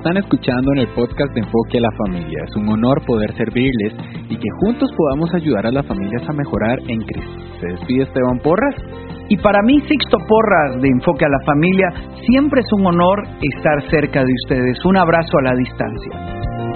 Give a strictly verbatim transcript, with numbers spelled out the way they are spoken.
están escuchando en el podcast de Enfoque a la Familia. Es un honor poder servirles y que juntos podamos ayudar a las familias a mejorar en Cristo. Se despide Esteban Porras. Y para mí, Sixto Porras de Enfoque a la Familia, siempre es un honor estar cerca de ustedes. Un abrazo a la distancia.